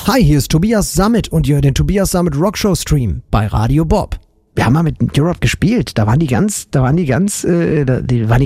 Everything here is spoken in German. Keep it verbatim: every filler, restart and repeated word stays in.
Hi, hier ist Tobias Sammet und ihr hört den Tobias Sammet Rockshow Stream bei Radio Bob. Wir haben mal mit Europe gespielt, da waren die ganz, da waren die ganz, äh, die waren die